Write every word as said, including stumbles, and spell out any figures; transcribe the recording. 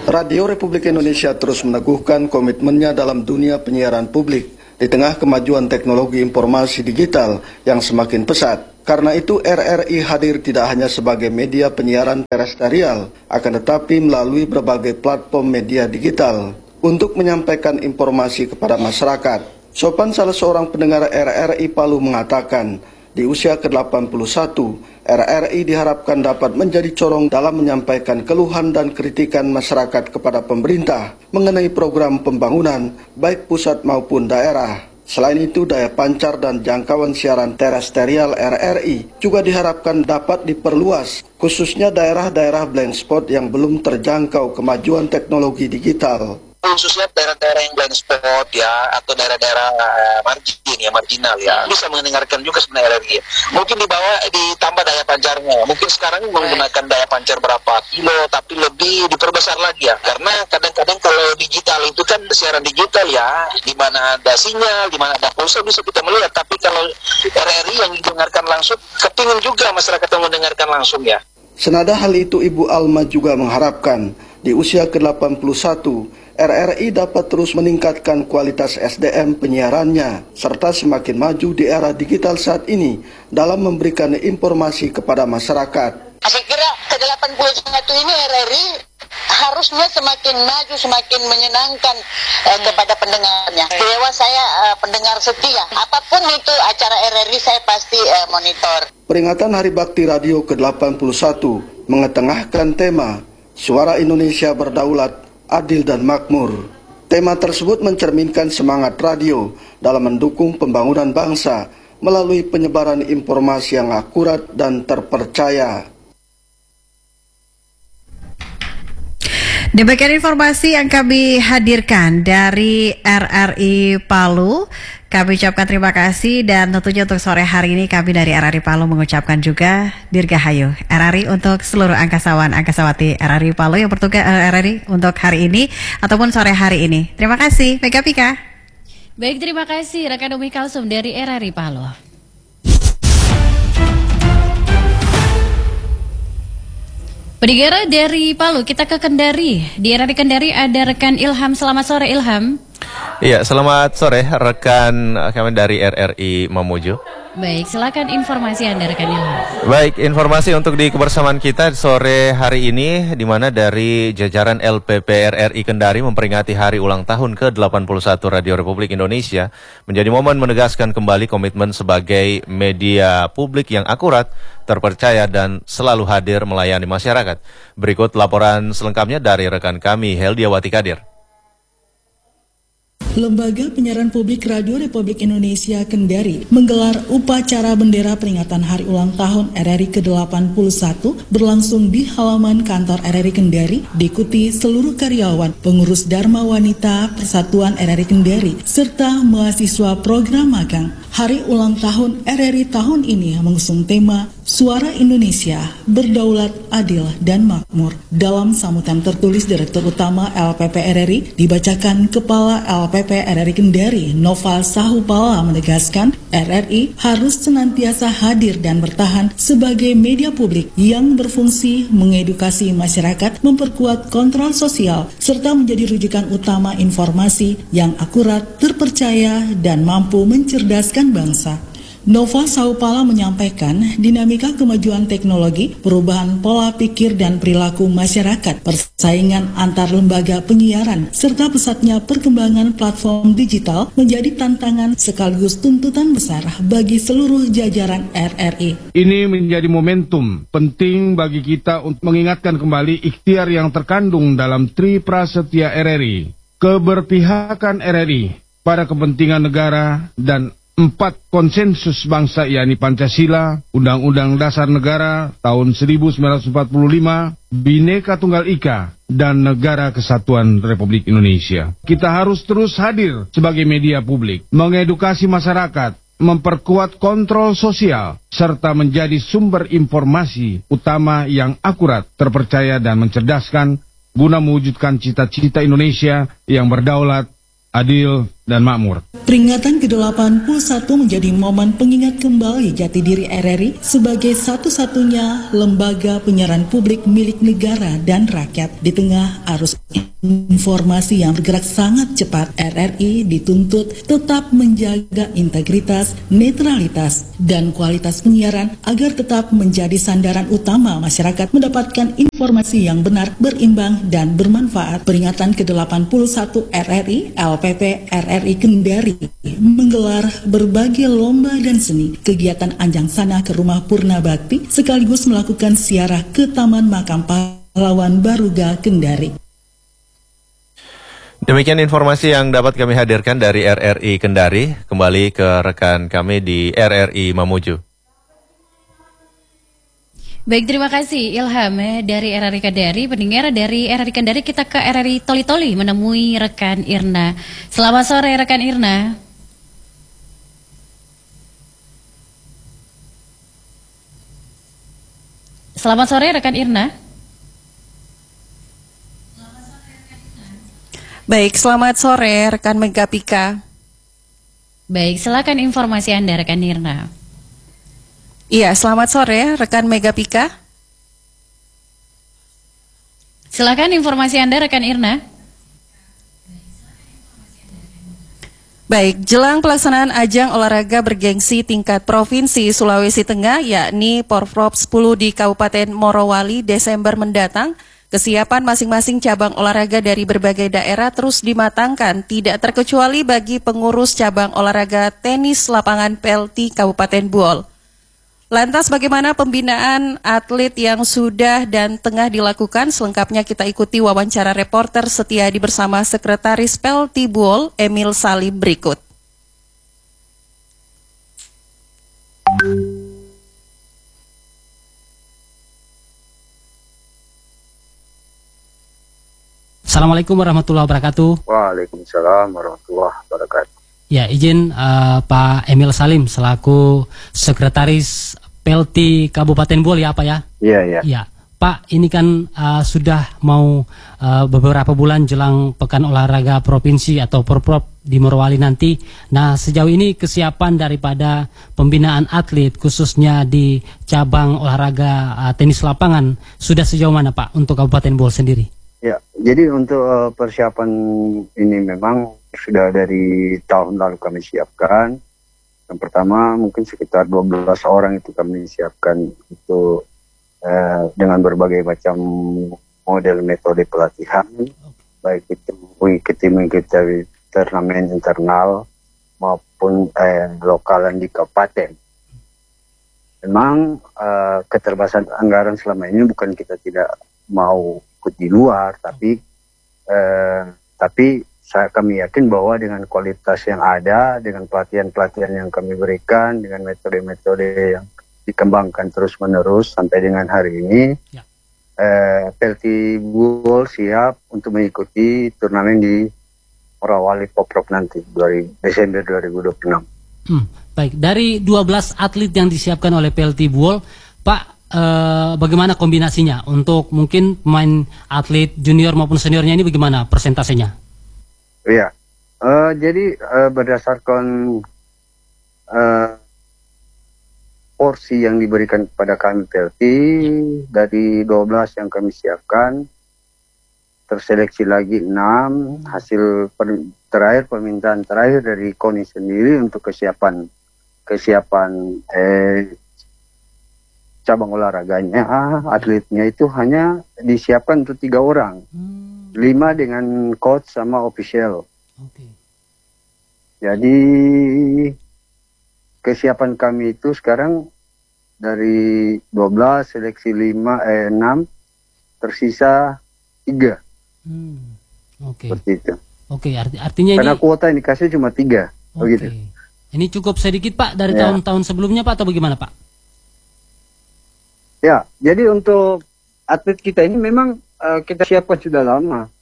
Radio Republik Indonesia terus meneguhkan komitmennya dalam dunia penyiaran publik di tengah kemajuan teknologi informasi digital yang semakin pesat. Karena itu R R I hadir tidak hanya sebagai media penyiaran terestrial, akan tetapi melalui berbagai platform media digital untuk menyampaikan informasi kepada masyarakat. Sopan, salah seorang pendengar R R I Palu, mengatakan di usia ke delapan puluh satu, R R I diharapkan dapat menjadi corong dalam menyampaikan keluhan dan kritikan masyarakat kepada pemerintah mengenai program pembangunan baik pusat maupun daerah. Selain itu, daya pancar dan jangkauan siaran terestrial R R I juga diharapkan dapat diperluas, khususnya daerah-daerah blind spot yang belum terjangkau kemajuan teknologi digital. Khususnya daerah-daerah yang blind spot ya, atau daerah-daerah uh, margin ya, marginal ya, bisa mendengarkan juga sebenarnya R R I. Mungkin dibawa ditambah daya pancarnya. Mungkin sekarang menggunakan daya pancar berapa kilo, tapi lebih diperbesar lagi ya. Karena kadang-kadang kalau digital itu kan siaran digital ya, di mana ada sinyal, di mana ada pulsa bisa kita melihat. Tapi kalau R R I yang didengarkan langsung, kepingin juga masyarakat yang mendengarkan langsung ya. Senada hal itu, Ibu Alma juga mengharapkan di usia ke delapan puluh satu, R R I dapat terus meningkatkan kualitas S D M penyiarannya, serta semakin maju di era digital saat ini dalam memberikan informasi kepada masyarakat. Saya kira ke delapan puluh satu ini R R I harusnya semakin maju, semakin menyenangkan eh, kepada pendengarnya. Dewa saya eh, pendengar setia. Apapun itu acara R R I saya pasti eh, monitor. Peringatan Hari Bakti Radio ke delapan puluh satu mengetengahkan tema Suara Indonesia Berdaulat, Adil dan Makmur. Tema tersebut mencerminkan semangat radio dalam mendukung pembangunan bangsa melalui penyebaran informasi yang akurat dan terpercaya. Demikian informasi yang kami hadirkan dari R R I Palu. Kami ucapkan terima kasih, dan tentunya untuk sore hari ini kami dari R R I Palu mengucapkan juga dirgahayu R R I untuk seluruh angkasawan angkasawati R R I Palu yang bertugas uh, R R I untuk hari ini ataupun sore hari ini. Terima kasih, Mega Pika. Baik, terima kasih rekan Umi Kalsum dari R R I Palu. Pendengar dari Palu, kita ke Kendari. Di R R I Kendari ada rekan Ilham. Selamat sore, Ilham. Iya, selamat sore rekan kami dari R R I Mamuju. Baik, silakan informasi Anda rekan Ilham. Baik, informasi untuk di kebersamaan kita sore hari ini, di mana dari jajaran L P P R R I Kendari memperingati hari ulang tahun ke delapan puluh satu Radio Republik Indonesia, menjadi momen menegaskan kembali komitmen sebagai media publik yang akurat, terpercaya dan selalu hadir melayani masyarakat. Berikut laporan selengkapnya dari rekan kami Heldiawati Kadir. Lembaga Penyiaran Publik Radio Republik Indonesia Kendari menggelar upacara bendera peringatan Hari Ulang Tahun R R I ke delapan puluh satu berlangsung di halaman kantor R R I Kendari, diikuti seluruh karyawan, pengurus Dharma Wanita Persatuan R R I Kendari, serta mahasiswa program magang. Hari ulang tahun R R I tahun ini mengusung tema Suara Indonesia Berdaulat, Adil dan Makmur. Dalam sambutan tertulis Direktur Utama L P P R R I, dibacakan Kepala L P P R R I Kendari, Noval Sahupala, menegaskan R R I harus senantiasa hadir dan bertahan sebagai media publik yang berfungsi mengedukasi masyarakat, memperkuat kontrol sosial, serta menjadi rujukan utama informasi yang akurat, terpercaya, dan mampu mencerdaskan bangsa. Nova Saupala menyampaikan dinamika kemajuan teknologi, perubahan pola pikir dan perilaku masyarakat, persaingan antar lembaga penyiaran, serta pesatnya perkembangan platform digital menjadi tantangan sekaligus tuntutan besar bagi seluruh jajaran R R I. Ini menjadi momentum penting bagi kita untuk mengingatkan kembali ikhtiar yang terkandung dalam Tri Prasetya R R I, keberpihakan R R I pada kepentingan negara, dan empat konsensus bangsa, yakni Pancasila, Undang-Undang Dasar Negara tahun seribu sembilan ratus empat puluh lima, Bhinneka Tunggal Ika, dan Negara Kesatuan Republik Indonesia. Kita harus terus hadir sebagai media publik, mengedukasi masyarakat, memperkuat kontrol sosial, serta menjadi sumber informasi utama yang akurat, terpercaya, dan mencerdaskan guna mewujudkan cita-cita Indonesia yang berdaulat, adil, dan makmur. Peringatan ke delapan puluh satu menjadi momen pengingat kembali jati diri R R I sebagai satu-satunya lembaga penyiaran publik milik negara dan rakyat. Di tengah arus informasi yang bergerak sangat cepat, R R I dituntut tetap menjaga integritas, netralitas, dan kualitas penyiaran agar tetap menjadi sandaran utama masyarakat mendapatkan informasi yang benar, berimbang, dan bermanfaat. Peringatan ke delapan puluh satu R R I, L P P R R I Kendari menggelar berbagai lomba dan seni, kegiatan anjang sana ke Rumah Purna Bakti, sekaligus melakukan ziarah ke Taman Makam Pahlawan Baruga Kendari. Demikian informasi yang dapat kami hadirkan dari R R I Kendari. Kembali ke rekan kami di R R I Mamuju. Baik, terima kasih Ilham eh, dari R R I Kendari. Pendengar dari R R I Kendari, kita ke R R I Toli-Toli menemui rekan Irna. Selamat sore rekan Irna. Selamat sore rekan Irna. Baik, selamat sore rekan Megapika. Baik, silakan informasi Anda rekan Irna. Iya, selamat sore rekan Megapika. Silakan informasi Anda rekan Irna. Baik, jelang pelaksanaan ajang olahraga bergengsi tingkat Provinsi Sulawesi Tengah, yakni Porprov sepuluh di Kabupaten Morowali Desember mendatang, kesiapan masing-masing cabang olahraga dari berbagai daerah terus dimatangkan, tidak terkecuali bagi pengurus cabang olahraga tenis lapangan P L T Kabupaten Buol. Lantas bagaimana pembinaan atlet yang sudah dan tengah dilakukan? Selengkapnya kita ikuti wawancara reporter Setiadi bersama Sekretaris P L T Buol, Emil Salim berikut. Assalamualaikum warahmatullahi wabarakatuh. Waalaikumsalam warahmatullahi wabarakatuh. Ya, izin uh, Pak Emil Salim selaku Sekretaris P L T Kabupaten Buol ya Pak ya? Iya, iya. Ya, Pak, ini kan uh, sudah mau uh, beberapa bulan jelang Pekan Olahraga Provinsi atau Porprov di Morowali nanti. Nah, sejauh ini kesiapan daripada pembinaan atlet khususnya di cabang olahraga uh, tenis lapangan sudah sejauh mana Pak untuk Kabupaten Buol sendiri? Ya, jadi untuk uh, persiapan ini memang sudah dari tahun lalu kami siapkan. Yang pertama mungkin sekitar dua belas orang itu kami siapkan untuk uh, dengan berbagai macam model metode pelatihan, baik itu mengikuti turnamen internal maupun eh, lokalan di kabupaten. Memang uh, keterbatasan anggaran selama ini bukan kita tidak mau ikut di luar, tapi eh, tapi saya kami yakin bahwa dengan kualitas yang ada, dengan pelatihan-pelatihan yang kami berikan, dengan metode-metode yang dikembangkan terus-menerus sampai dengan hari ini, ya. eh, P L T Buol siap untuk mengikuti turnamen di Morowali Porprov nanti Desember dua ribu dua puluh enam. Hmm, baik, dari dua belas atlet yang disiapkan oleh P L T Buol, Pak, Uh, bagaimana kombinasinya untuk mungkin pemain atlet junior maupun seniornya ini bagaimana persentasenya? Iya, uh, jadi uh, berdasarkan uh, porsi yang diberikan kepada kami P L T dari dua belas yang kami siapkan, terseleksi lagi enam, hasil per, terakhir permintaan terakhir dari K O N I sendiri untuk kesiapan kesiapan eh, cabang olahraganya, atletnya itu hanya disiapkan untuk tiga orang, hmm. lima dengan coach sama official. Okay. Jadi kesiapan kami itu sekarang dari dua belas seleksi lima, eh, enam, tersisa tiga. Hmm. Oke. Okay. Seperti itu. Oke, okay, arti, artinya karena ini... kuota yang dikasih cuma tiga, okay. begitu. Ini cukup sedikit Pak dari ya. tahun-tahun sebelumnya Pak atau bagaimana Pak? Ya, jadi untuk atlet kita ini memang uh, kita siapkan sudah lama.